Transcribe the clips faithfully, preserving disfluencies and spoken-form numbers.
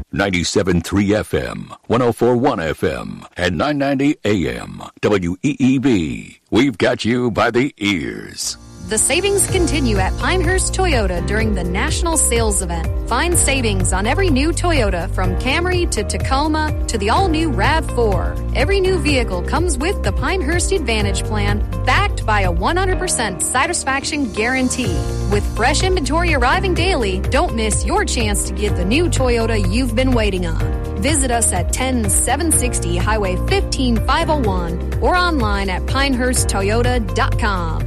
ninety-seven point three F M, one oh four point one F M, and nine ninety A M. W E E B. We've got you by the ears. The savings continue at Pinehurst Toyota during the National Sales Event. Find savings on every new Toyota, from Camry to Tacoma to the all-new RAV four. Every new vehicle comes with the Pinehurst Advantage Plan, backed by a one hundred percent satisfaction guarantee. With fresh inventory arriving daily, don't miss your chance to get the new Toyota you've been waiting on. Visit us at ten seven sixty Highway fifteen five oh one or online at pinehurst toyota dot com.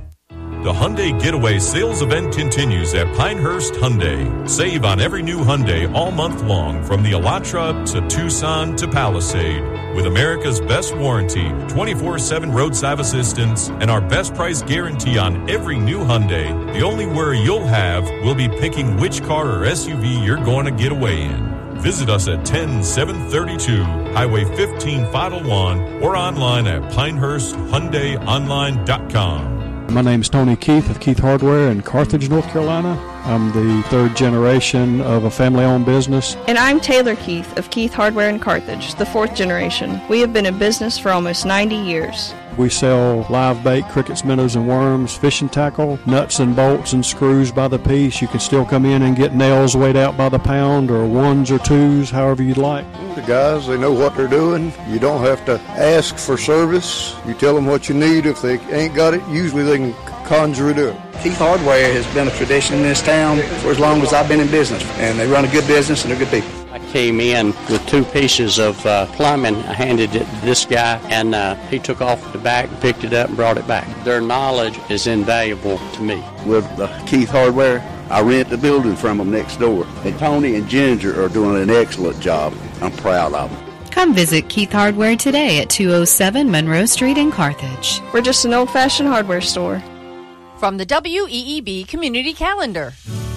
The Hyundai Getaway sales event continues at Pinehurst Hyundai. Save on every new Hyundai all month long, from the Elantra to Tucson to Palisade. With America's best warranty, twenty-four seven roadside assistance, and our best price guarantee on every new Hyundai, the only worry you'll have will be picking which car or S U V you're going to get away in. Visit us at ten seven thirty-two Highway fifteen five oh one or online at pinehurst hyundai online dot com. My name is Tony Keith of Keith Hardware in Carthage, North Carolina. I'm the third generation of a family-owned business. And I'm Taylor Keith of Keith Hardware in Carthage, the fourth generation. We have been in business for almost ninety years. We sell live bait, crickets, minnows, and worms, fishing tackle, nuts and bolts and screws by the piece. You can still come in and get nails weighed out by the pound, or ones or twos, however you'd like. The guys, they know what they're doing. You don't have to ask for service. You tell them what you need. If they ain't got it, usually they can conjure it up. Keith Hardware has been a tradition in this town for as long as I've been in business, and they run a good business and they're good people. I came in with two pieces of uh, plumbing. I handed it to this guy, and uh, he took off the back, picked it up, and brought it back. Their knowledge is invaluable to me. With uh, Keith Hardware, I rent the building from them next door. And Tony and Ginger are doing an excellent job. I'm proud of them. Come visit Keith Hardware today at two oh seven Monroe Street in Carthage. We're just an old-fashioned hardware store. From the W E E B Community Calendar.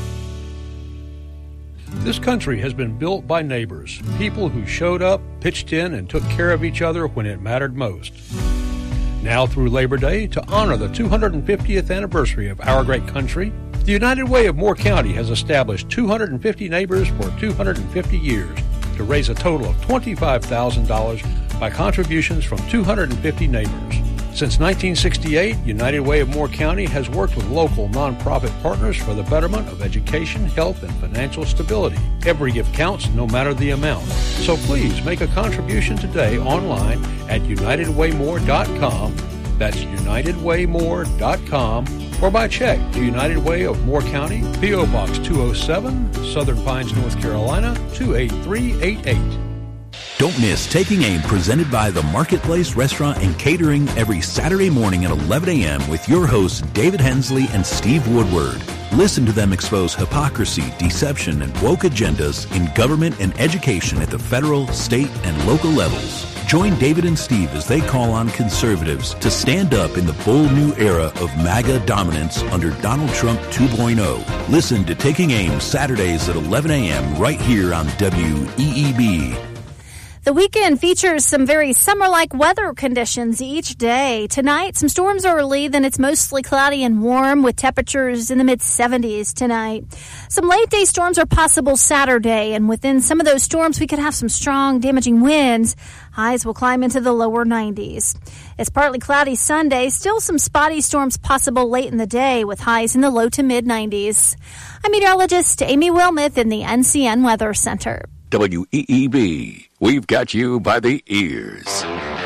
This country has been built by neighbors, people who showed up, pitched in, and took care of each other when it mattered most. Now through Labor Day, to honor the two hundred fiftieth anniversary of our great country, the United Way of Moore County has established two hundred fifty neighbors for two hundred fifty years to raise a total of twenty-five thousand dollars by contributions from two hundred fifty neighbors. Since nineteen sixty-eight, United Way of Moore County has worked with local nonprofit partners for the betterment of education, health, and financial stability. Every gift counts, no matter the amount. So please make a contribution today online at united way more dot com. That's united way more dot com, or by check to United Way of Moore County, P O. Box two oh seven, Southern Pines, North Carolina, two eight three eight eight. Don't miss Taking Aim, presented by the Marketplace Restaurant and Catering, every Saturday morning at eleven a.m. with your hosts David Hensley and Steve Woodward. Listen to them expose hypocrisy, deception, and woke agendas in government and education at the federal, state, and local levels. Join David and Steve as they call on conservatives to stand up in the bold new era of MAGA dominance under Donald Trump two point oh. Listen to Taking Aim Saturdays at eleven a.m. right here on W E E B. The weekend features some very summer-like weather conditions each day. Tonight, some storms early, then it's mostly cloudy and warm with temperatures in the mid-seventies tonight. Some late-day storms are possible Saturday, and within some of those storms, we could have some strong, damaging winds. Highs will climb into the lower nineties. It's partly cloudy Sunday. Still some spotty storms possible late in the day with highs in the low to mid-nineties. I'm meteorologist Amy Wilmoth in the N C N Weather Center. W E E B. We've got you by the ears.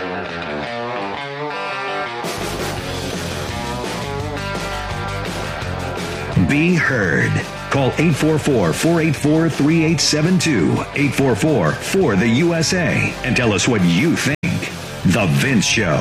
Be heard. Call eight four four, four eight four, three eight seven two, eight four four, four the U S A, and tell us what you think. The Vince Show.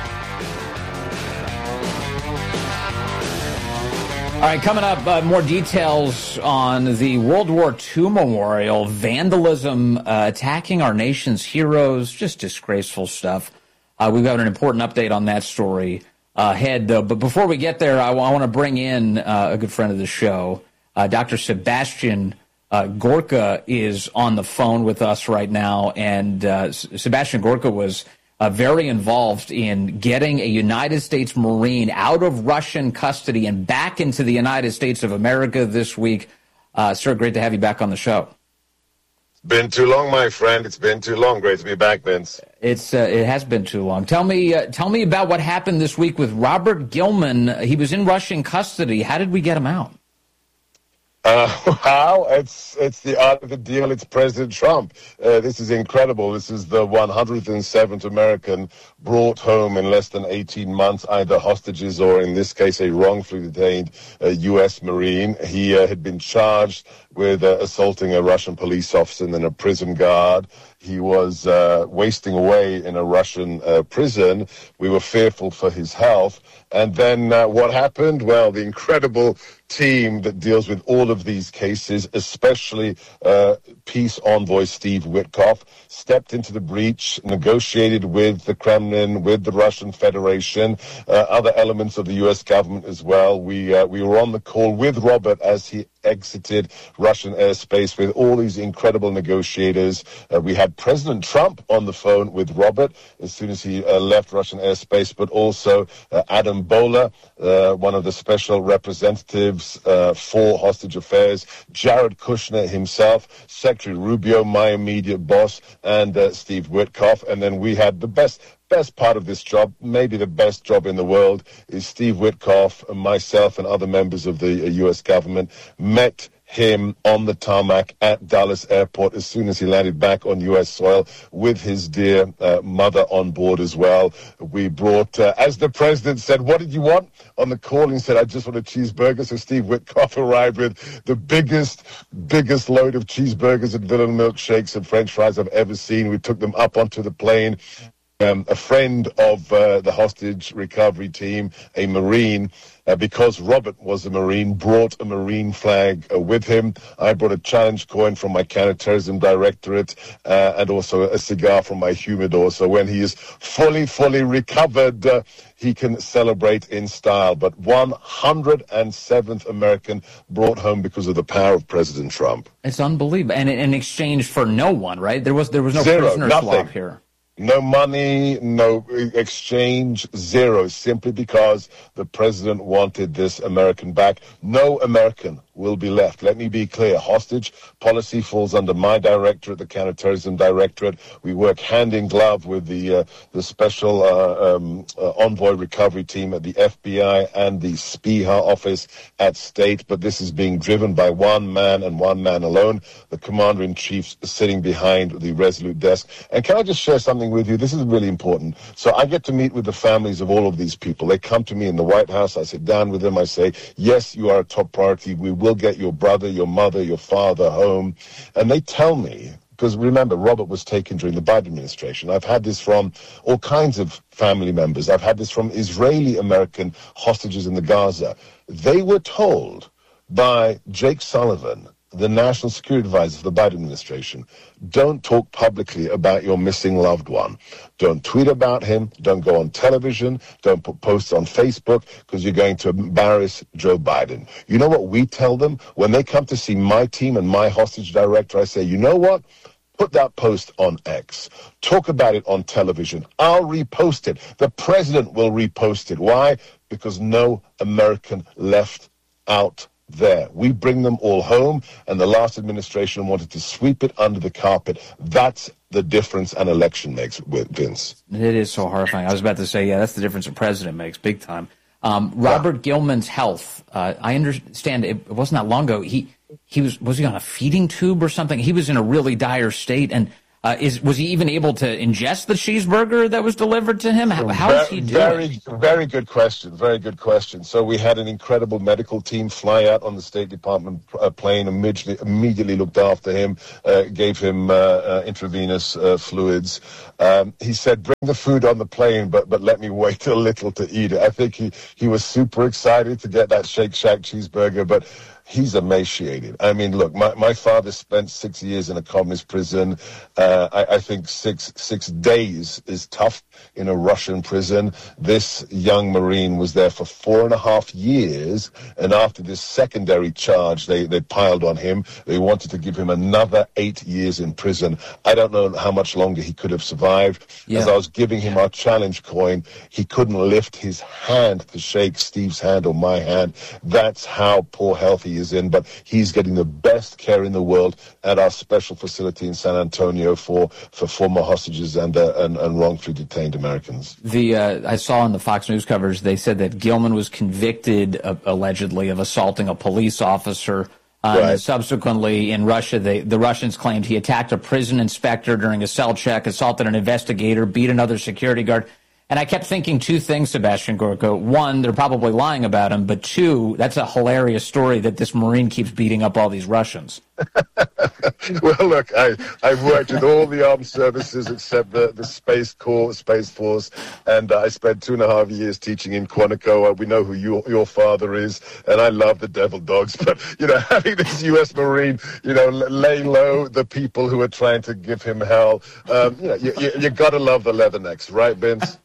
All right, coming up, uh, more details on the World War Two memorial, vandalism, uh, attacking our nation's heroes, just disgraceful stuff. Uh, we've got an important update on that story uh, ahead, though. But before we get there, I, w- I want to bring in uh, a good friend of the show. Uh, Doctor Sebastian uh, Gorka is on the phone with us right now, and uh, S- Sebastian Gorka was Uh, very involved in getting a United States Marine out of Russian custody and back into the United States of America this week. Uh, sir, great to have you back on the show. Been too long, my friend. It's been too long. Great to be back, Vince. It's uh, it has been too long. Tell me, uh, tell me about what happened this week with Robert Gilman. He was in Russian custody. How did we get him out? Uh, how? It's it's the art of the deal. It's President Trump. Uh, this is incredible. This is the one hundred seventh American brought home in less than eighteen months, either hostages or, in this case, a wrongfully detained uh, U S Marine. He uh, had been charged with uh, assaulting a Russian police officer and then a prison guard. He was uh, wasting away in a Russian uh, prison. We were fearful for his health. And then uh, what happened? Well, the incredible team that deals with all of these cases, especially uh, peace envoy Steve Witkoff, stepped into the breach, negotiated with the Kremlin, with the Russian Federation, uh, other elements of the U S government as well. We uh, we were on the call with Robert as he exited Russian airspace with all these incredible negotiators. Uh, we had President Trump on the phone with Robert as soon as he uh, left Russian airspace, but also uh, Adam Boehler, uh, one of the special representatives uh, for hostage affairs, Jared Kushner himself, Secretary Rubio, my immediate boss, and uh, Steve Witkoff. And then we had the best Best part of this job, maybe the best job in the world, is Steve Witkoff and myself and other members of the U S government met him on the tarmac at Dallas Airport as soon as he landed back on U S soil with his dear uh, mother on board as well. We brought, uh, as the president said, what did you want? On the call, he said, I just want a cheeseburger. So Steve Witkoff arrived with the biggest, biggest load of cheeseburgers and vanilla milkshakes and French fries I've ever seen. We took them up onto the plane. Um, a friend of uh, the hostage recovery team, a Marine, uh, because Robert was a Marine, brought a Marine flag uh, with him. I brought a challenge coin from my counterterrorism directorate uh, and also a cigar from my humidor. So when he is fully, fully recovered, uh, he can celebrate in style. But one hundred seventh American brought home because of the power of President Trump. It's unbelievable. And in exchange for no one, right? There was, there was no Zero, prisoner nothing. swap here. No money, no exchange, zero, simply because the president wanted this American back. No American will be left. Let me be clear. Hostage policy falls under my directorate, the Counterterrorism Directorate. We work hand in glove with the uh, the Special uh, um, uh, Envoy Recovery Team at the F B I and the S P I H A office at State. But this is being driven by one man and one man alone, the Commander-in-Chief sitting behind the Resolute desk. And can I just share something with you? This is really important. So I get to meet with the families of all of these people. They come to me in the White House. I sit down with them. I say, yes, you are a top priority. We will get your brother, your mother, your father home. And they tell me, because remember, Robert was taken during the Biden administration. I've had this from all kinds of family members. I've had this from Israeli-American hostages in the Gaza. They were told by Jake Sullivan, the national security advisor for the Biden administration, don't talk publicly about your missing loved one. Don't tweet about him. Don't go on television. Don't put posts on Facebook because you're going to embarrass Joe Biden. You know what we tell them? When they come to see my team and my hostage director, I say, you know what? Put that post on X. Talk about it on television. I'll repost it. The president will repost it. Why? Because no American left out there. We bring them all home, and the last administration wanted to sweep it under the carpet. That's the difference an election makes, with Vince. It is so horrifying. I was about to say, yeah, that's the difference a president makes, big time. Um, Robert yeah. Gilman's health, uh, I understand it, it wasn't that long ago. He he was was he on a feeding tube or something? He was in a really dire state, and Uh, is was he even able to ingest the cheeseburger that was delivered to him? How, how is he doing? Very, very good question. Very good question. So we had an incredible medical team fly out on the State Department uh, plane, immediately, immediately looked after him, uh, gave him uh, uh, intravenous uh, fluids. Um, he said, bring the food on the plane, but but let me wait a little to eat it. I think he, he was super excited to get that Shake Shack cheeseburger, but he's emaciated. I mean, look, my, my father spent six years in a communist prison. Uh, I, I think six six days is tough in a Russian prison. This young Marine was there for four and a half years, and after this secondary charge they, they piled on him, they wanted to give him another eight years in prison. I don't know how much longer he could have survived. Yeah. As I was giving him our challenge coin, he couldn't lift his hand to shake Steve's hand or my hand. That's how poor health he he is in, but he's getting the best care in the world at our special facility in San Antonio for, for former hostages and, uh, and, and wrongfully detained Americans. The uh, I saw in the Fox News coverage, they said that Gilman was convicted, uh, allegedly, of assaulting a police officer. Uh, Right. and subsequently, in Russia, they, the Russians claimed he attacked a prison inspector during a cell check, assaulted an investigator, beat another security guard. And I kept thinking two things, Sebastian Gorka. One, they're probably lying about him. But two, that's a hilarious story that this Marine keeps beating up all these Russians. Well, look, I, I've worked with all the armed services except the, the Space Corps, Space Force, and uh, I spent two and a half years teaching in Quantico. Uh, we know who you, your father is, and I love the Devil Dogs. But, you know, having this U S Marine, you know, l- lay low the people who are trying to give him hell, um, you know, you, you, you got to love the Leathernecks, right, Vince?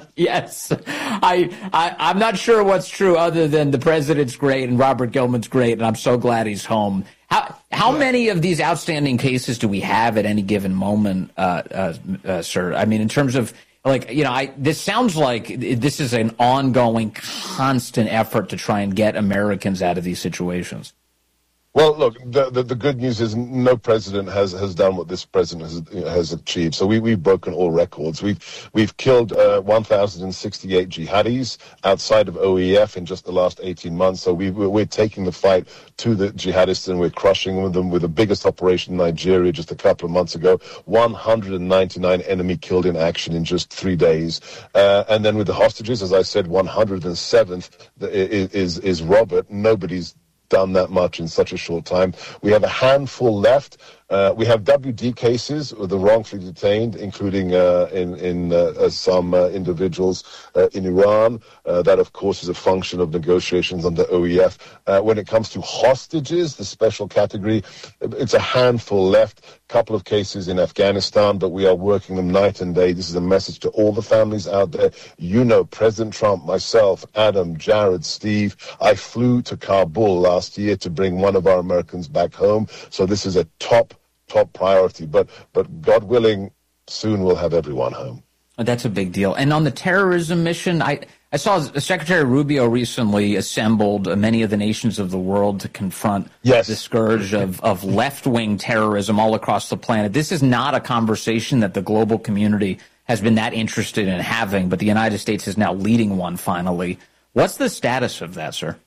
Yes. I, I, I'm not sure what's true other than the president's great and Robert Gilman's great, and I'm so glad he's home. How how yeah. many of these outstanding cases do we have at any given moment, uh, uh, uh, sir? I mean, in terms of, like, you know, I this sounds like this is an ongoing, constant effort to try and get Americans out of these situations. Well, look, the, the the good news is no president has, has done what this president has has achieved. So we we've broken all records. We've we've killed uh, one thousand sixty-eight jihadis outside of O E F in just the last eighteen months. So we we're taking the fight to the jihadists and we're crushing them with the biggest operation in Nigeria just a couple of months ago. one hundred ninety-nine enemy killed in action in just three days. Uh, and then with the hostages, as I said, one hundred seventh is is, is Robert. Nobody's done that much in such a short time. We have a handful left. Uh, we have W D cases with the wrongfully detained, including uh, in, in uh, some uh, individuals uh, in Iran. Uh, that, of course, is a function of negotiations under O E F. Uh, when it comes to hostages, the special category, it's a handful left. A couple of cases in Afghanistan, but we are working them night and day. This is a message to all the families out there. You know, President Trump, myself, Adam, Jared, Steve, I flew to Kabul last year to bring one of our Americans back home. So this is a top top priority, but but God willing, soon we'll have everyone home. That's a big deal. And on the terrorism mission, I, I saw Secretary Rubio recently assembled many of the nations of the world to confront yes. the scourge of, of left-wing terrorism all across the planet. This is not a conversation that the global community has been that interested in having, but the United States is now leading one finally. What's the status of that, sir?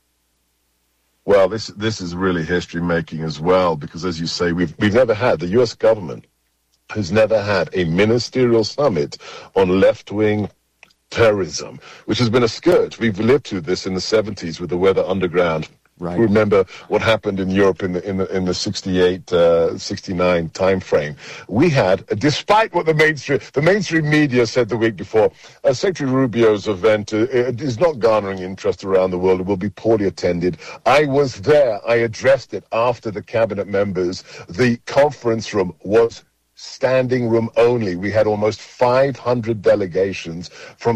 Well, this this is really history making as well, because as you say, we've we've never had, the U S government has never had a ministerial summit on left-wing terrorism, which has been a scourge. We've lived through this in the seventies with the Weather Underground. Right. Remember what happened in Europe in the in the in the sixty-eight, uh, sixty-nine time frame. We had, despite what the mainstream the mainstream media said the week before, uh, Secretary Rubio's event uh, is not garnering interest around the world. It will be poorly attended. I was there. I addressed it after the cabinet members. The conference room was standing room only. We had almost five hundred delegations from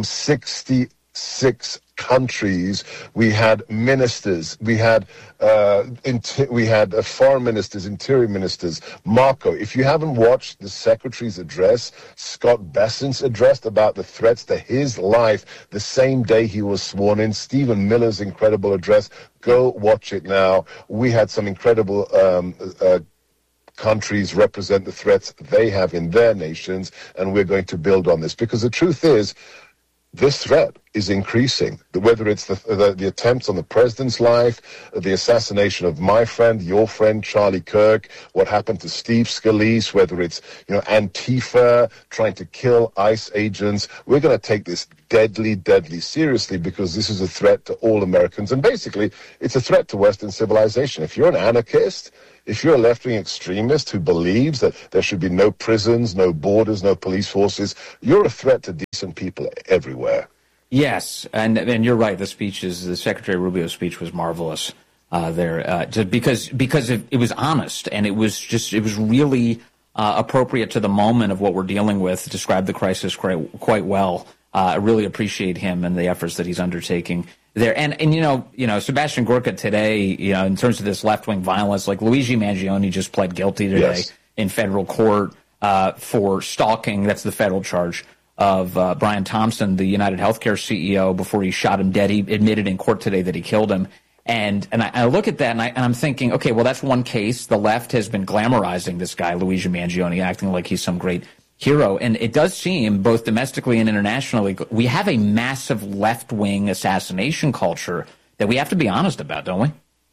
sixty-six countries. We had ministers. We had uh, inter- we had uh, foreign ministers, interior ministers. Marco, if you haven't watched the secretary's address, Scott Bessent's address about the threats to his life the same day he was sworn in, Stephen Miller's incredible address, go watch it now. We had some incredible um, uh, countries represent the threats they have in their nations, and we're going to build on this, because the truth is, this threat is increasing. Whether it's the, the the attempts on the president's life, the assassination of my friend, your friend, Charlie Kirk, what happened to Steve Scalise, whether it's, you know, Antifa trying to kill ICE agents, we're going to take this deadly, deadly seriously, because this is a threat to all Americans. And basically, it's a threat to Western civilization. If you're an anarchist, if you're a left-wing extremist who believes that there should be no prisons, no borders, no police forces, you're a threat to decent people everywhere. Yes, and and you're right. The speech is the Secretary Rubio's speech was marvelous uh, there, uh, just because because it, it was honest, and it was just it was really uh, appropriate to the moment of what we're dealing with. Described the crisis quite quite well. Uh, I really appreciate him and the efforts that he's undertaking there. And, and you know, you know, Sebastian Gorka today, you know, in terms of this left-wing violence, like Luigi Mangione just pled guilty today yes. in federal court uh, for stalking. That's the federal charge of uh, Brian Thompson, the United Healthcare C E O, before he shot him dead. He admitted in court today that he killed him. And and I, I look at that and, I, and I'm thinking, okay, well, that's one case. The left has been glamorizing this guy, Luigi Mangione, acting like he's some great hero. And it does seem, both domestically and internationally, we have a massive left-wing assassination culture that we have to be honest about, don't we?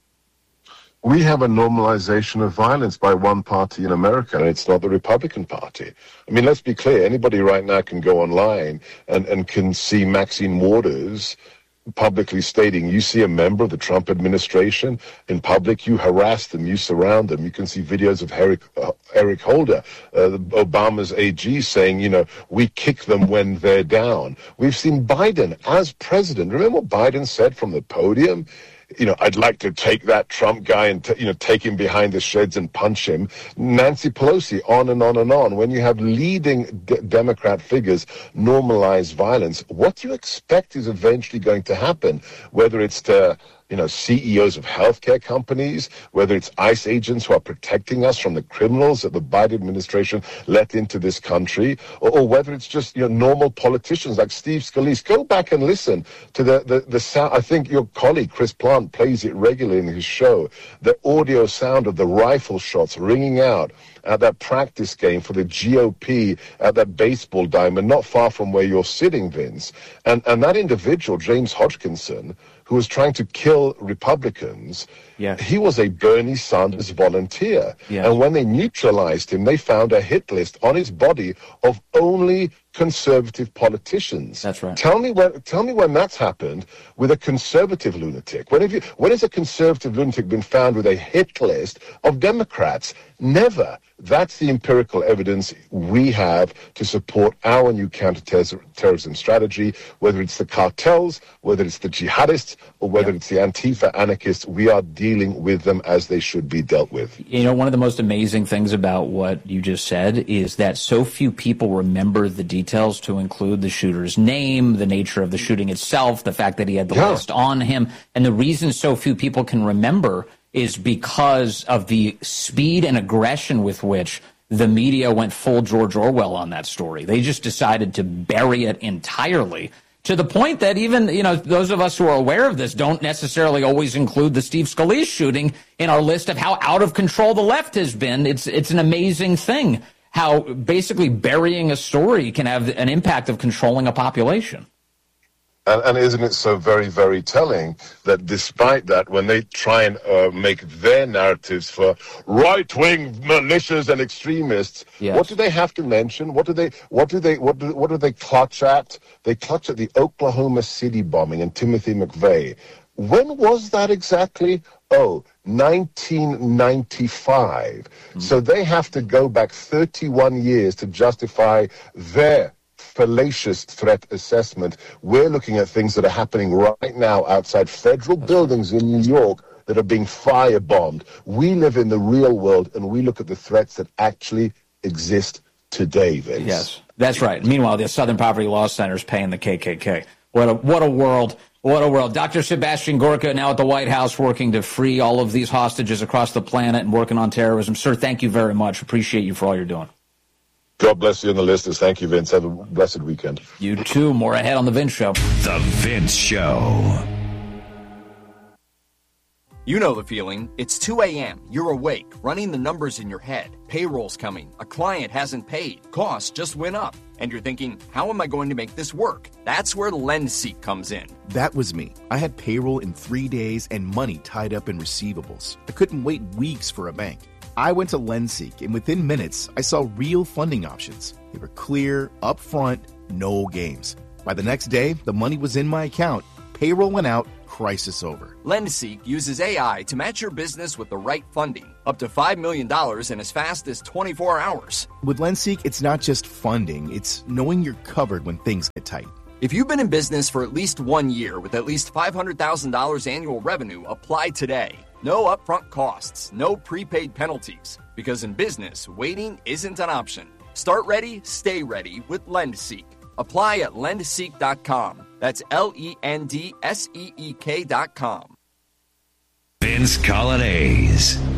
We have a normalization of violence by one party in America, and it's not the Republican Party. I mean, let's be clear. Anybody right now can go online and, and can see Maxine Waters publicly stating, you see a member of the Trump administration in public, you harass them, you surround them. You can see videos of Eric, uh, Eric Holder, uh, Obama's A G, saying, you know, we kick them when they're down. We've seen Biden as president. Remember what Biden said from the podium? You know, I'd like to take that Trump guy and, t- you know, take him behind the sheds and punch him. Nancy Pelosi, on and on and on. When you have leading d- Democrat figures normalize violence, what you expect is eventually going to happen, whether it's to, you know, C E Os of healthcare companies, whether it's ICE agents who are protecting us from the criminals that the Biden administration let into this country, or, or whether it's just, you know, normal politicians like Steve Scalise. Go back and listen to the, the, the sound. I think your colleague, Chris Plant, plays it regularly in his show. The audio sound of the rifle shots ringing out at that practice game for the G O P at that baseball diamond, not far from where you're sitting, Vince. And, and that individual, James Hodgkinson, who was trying to kill Republicans, yeah. he was a Bernie Sanders volunteer. Yeah. And when they neutralized him, they found a hit list on his body of only conservative politicians. That's right. Tell me when, tell me when that's happened with a conservative lunatic. When have you, when has a conservative lunatic been found with a hit list of Democrats? Never. That's the empirical evidence we have to support our new counterterrorism strategy, whether it's the cartels, whether it's the jihadists, or whether yeah. it's the Antifa anarchists. We are dealing with them as they should be dealt with. You know, one of the most amazing things about what you just said is that so few people remember the details, to include the shooter's name, the nature of the shooting itself, the fact that he had the yeah. list on him. And the reason so few people can remember is because of the speed and aggression with which the media went full George Orwell on that story. They just decided to bury it entirely, to the point that even, you know, those of us who are aware of this don't necessarily always include the Steve Scalise shooting in our list of how out of control the left has been. It's it's an amazing thing how basically burying a story can have an impact of controlling a population. And, and isn't it so very, very telling that despite that, when they try and uh, make their narratives for right-wing militias and extremists, yes. what do they have to mention? What do they, what do they, what do, what do they clutch at? They clutch at the Oklahoma City bombing and Timothy McVeigh. When was that exactly? Oh, nineteen ninety-five. Mm. So they have to go back thirty-one years to justify their fallacious threat assessment. We're looking at things that are happening right now outside federal buildings in New York that are being firebombed. We live in the real world, and we look at the threats that actually exist today, Vince. Yes, that's right. Meanwhile, the Southern Poverty Law Center is paying the K K K. What a, what a world. What a world. Doctor Sebastian Gorka now at the White House working to free all of these hostages across the planet and working on terrorism. Sir, thank you very much. Appreciate you for all you're doing. God bless you and the listeners. Thank you, Vince. Have a blessed weekend. You too. More ahead on The Vince Show. The Vince Show. You know the feeling. It's two a.m. You're awake, running the numbers in your head. Payroll's coming. A client hasn't paid. Costs just went up. And you're thinking, how am I going to make this work? That's where LendSeek comes in. That was me. I had payroll in three days and money tied up in receivables. I couldn't wait weeks for a bank. I went to LendSeek, and within minutes, I saw real funding options. They were clear, upfront, no games. By the next day, the money was in my account. Payroll went out. Crisis over. LendSeek uses A I to match your business with the right funding, up to five million dollars in as fast as twenty-four hours. With LendSeek, it's not just funding, it's knowing you're covered when things get tight. If you've been in business for at least one year with at least five hundred thousand dollars annual revenue, apply today. No upfront costs, no prepaid penalties, because in business, waiting isn't an option. Start ready, stay ready with LendSeek. Apply at lend seek dot com. That's L E N D S E E K dot com. Vince Colonnese.